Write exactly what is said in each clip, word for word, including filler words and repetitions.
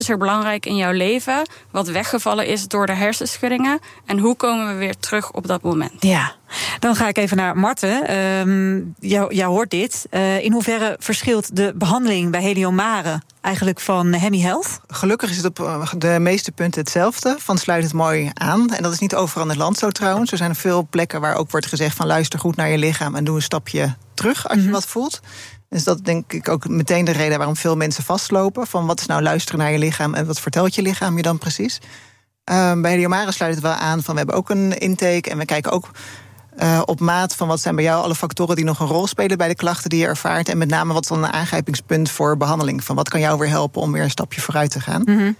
is er belangrijk in jouw leven wat weggevallen is door de hersenschuddingen? En hoe komen we weer terug op dat moment? Ja, dan ga ik even naar Marten. Um, jou, jou hoort dit. Uh, in hoeverre verschilt de behandeling bij Heliomare eigenlijk van Hemi Health? Gelukkig is het op de meeste punten hetzelfde. Van sluit het mooi aan. En dat is niet overal in het land zo trouwens. Er zijn veel plekken waar ook wordt gezegd van luister goed naar je lichaam en doe een stapje terug als je mm-hmm. wat voelt. Dus dat denk ik ook meteen de reden waarom veel mensen vastlopen. Van wat is nou luisteren naar je lichaam en wat vertelt je lichaam je dan precies? Uh, bij Heliomare sluit het wel aan van we hebben ook een intake en we kijken ook uh, op maat van wat zijn bij jou alle factoren die nog een rol spelen bij de klachten die je ervaart. En met name wat is dan een aangrijpingspunt voor behandeling. Van wat kan jou weer helpen om weer een stapje vooruit te gaan. Mm-hmm.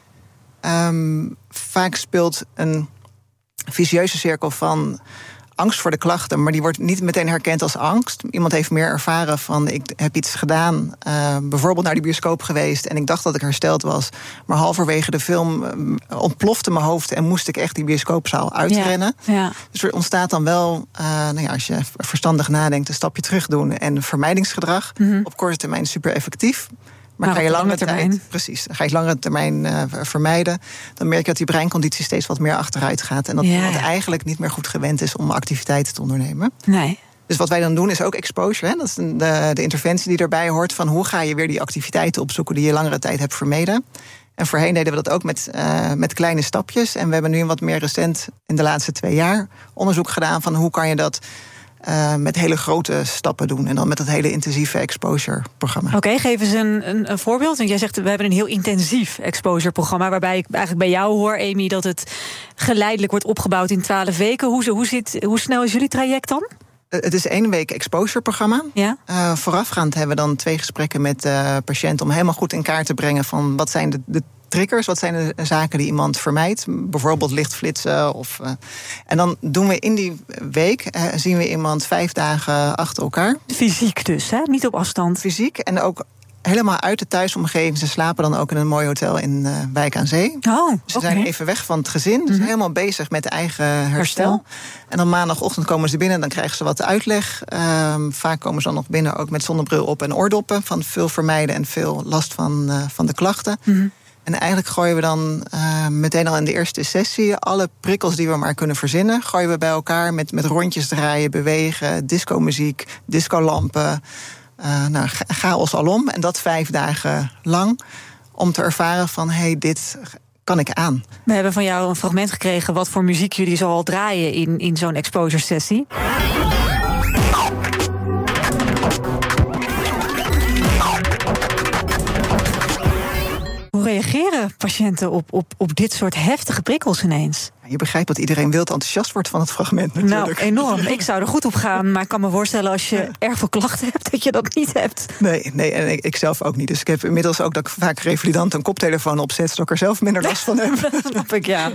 Um, vaak speelt een vicieuze cirkel van angst voor de klachten, maar die wordt niet meteen herkend als angst. Iemand heeft meer ervaren van ik heb iets gedaan, uh, bijvoorbeeld naar die bioscoop geweest en ik dacht dat ik hersteld was, maar halverwege de film uh, ontplofte mijn hoofd en moest ik echt die bioscoopzaal uitrennen. Ja, ja. Dus er ontstaat dan wel, uh, nou ja, als je verstandig nadenkt, een stapje terug doen en vermijdingsgedrag. Mm-hmm. Op korte termijn super effectief. Maar, maar ga je lange termijn, tijd, precies, ga je lange termijn uh, vermijden, dan merk je dat die breinconditie steeds wat meer achteruit gaat. En dat ja, iemand ja. eigenlijk niet meer goed gewend is om activiteiten te ondernemen. Nee. Dus wat wij dan doen is ook exposure. Hè? Dat is de, de interventie die erbij hoort van hoe ga je weer die activiteiten opzoeken die je langere tijd hebt vermeden. En voorheen deden we dat ook met, uh, met kleine stapjes. En we hebben nu een wat meer recent, in de laatste twee jaar, onderzoek gedaan van hoe kan je dat Uh, met hele grote stappen doen. En dan met dat hele intensieve exposure-programma. Oké, okay, geef eens een, een, een voorbeeld. Want jij zegt, we hebben een heel intensief exposure-programma, waarbij ik eigenlijk bij jou hoor, Amy, dat het geleidelijk wordt opgebouwd in twaalf weken. Hoe, hoe, zit, hoe snel is jullie traject dan? Het is één week exposure-programma. Ja? Uh, voorafgaand hebben we dan twee gesprekken met de patiënt om helemaal goed in kaart te brengen van wat zijn de, de triggers, wat zijn de zaken die iemand vermijdt. Bijvoorbeeld lichtflitsen. Of, uh, en dan doen we in die week, uh, zien we iemand vijf dagen achter elkaar. Fysiek dus, hè? Niet op afstand. Fysiek en ook helemaal uit de thuisomgeving. Ze slapen dan ook in een mooi hotel in uh, Wijk aan Zee. Oh, Ze okay. zijn even weg van het gezin. Dus mm-hmm. helemaal bezig met eigen herstel. herstel. En dan maandagochtend komen ze binnen. Dan krijgen ze wat uitleg. Um, vaak komen ze dan nog binnen ook met zonnebril op en oordoppen. Van veel vermijden en veel last van, uh, van de klachten. Mm-hmm. En eigenlijk gooien we dan uh, meteen al in de eerste sessie alle prikkels die we maar kunnen verzinnen, gooien we bij elkaar met, met rondjes draaien, bewegen, discomuziek, discolampen. Uh, nou, chaos alom. En dat vijf dagen lang. Om te ervaren van, hé, hey, dit kan ik aan. We hebben van jou een fragment gekregen wat voor muziek jullie zoal draaien in, in zo'n exposure sessie. Hoe reageren patiënten op, op, op dit soort heftige prikkels ineens? Je begrijpt dat iedereen wild enthousiast wordt van het fragment natuurlijk. Nou, enorm. Ik zou er goed op gaan, maar ik kan me voorstellen als je ja. erg veel klachten hebt, dat je dat niet hebt. Nee, nee en ik, ik zelf ook niet. Dus ik heb inmiddels ook dat ik vaak revalidant een koptelefoon opzet, zodat ik er zelf minder last van heb. Dat snap ik, ja.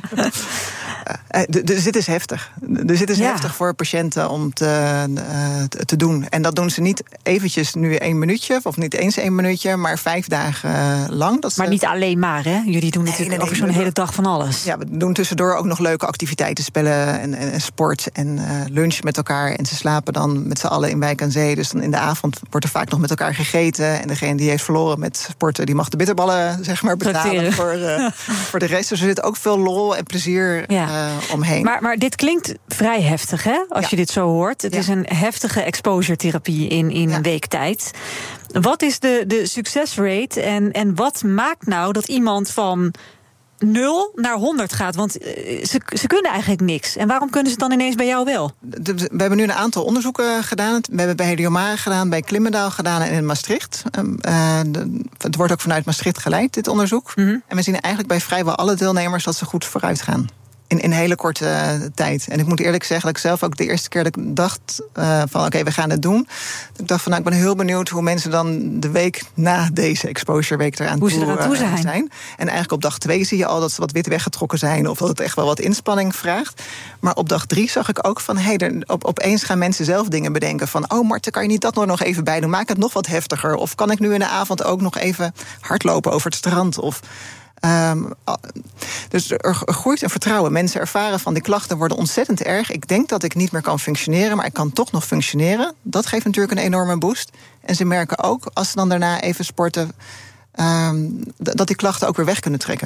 Uh, dus dit is heftig. Dus dit is ja. heftig voor patiënten om te, uh, te doen. En dat doen ze niet eventjes nu één minuutje, of niet eens één minuutje, maar vijf dagen uh, lang. Dat maar ze... niet alleen maar, hè? Jullie doen natuurlijk nee, nee, over zo'n hele dag van alles. Ja, we doen tussendoor ook nog leuke activiteiten, spellen en, en, en sport en uh, lunch met elkaar. En ze slapen dan met z'n allen in Wijk aan Zee. Dus dan in de avond wordt er vaak nog met elkaar gegeten. En degene die heeft verloren met sporten, die mag de bitterballen zeg maar betalen voor, uh, voor de rest. Dus er zit ook veel lol en plezier ja. uh, omheen. Maar, maar dit klinkt vrij heftig, hè? Als ja. je dit zo hoort. Het ja. is een heftige exposure-therapie in, in ja. een week tijd. Wat is de, de succesrate en, en wat maakt nou dat iemand van nul naar honderd gaat? Want uh, ze, ze kunnen eigenlijk niks. En waarom kunnen ze het dan ineens bij jou wel? De, we hebben nu een aantal onderzoeken gedaan. We hebben bij Heliomare gedaan, bij Klimmendaal gedaan en in Maastricht. Um, uh, de, het wordt ook vanuit Maastricht geleid, dit onderzoek. Mm-hmm. En we zien eigenlijk bij vrijwel alle deelnemers dat ze goed vooruit gaan. In, in een hele korte uh, tijd. En ik moet eerlijk zeggen dat ik zelf ook de eerste keer dat ik dacht uh, van oké, okay, we gaan het doen. Ik dacht van nou, ik ben heel benieuwd hoe mensen dan de week na deze exposure week eraan hoe toe, ze eraan toe zijn. Uh, zijn. En eigenlijk op dag twee zie je al dat ze wat wit weggetrokken zijn of dat het echt wel wat inspanning vraagt. Maar op dag drie zag ik ook van hé, hey, op, opeens gaan mensen zelf dingen bedenken van oh Marten, kan je niet dat nog even bij doen? Maak het nog wat heftiger. Of kan ik nu in de avond ook nog even hardlopen over het strand? Of Um, dus er groeit een vertrouwen. Mensen ervaren van die klachten worden ontzettend erg. Ik denk dat ik niet meer kan functioneren, maar ik kan toch nog functioneren. Dat geeft natuurlijk een enorme boost. En ze merken ook, als ze dan daarna even sporten, Um, dat die klachten ook weer weg kunnen trekken.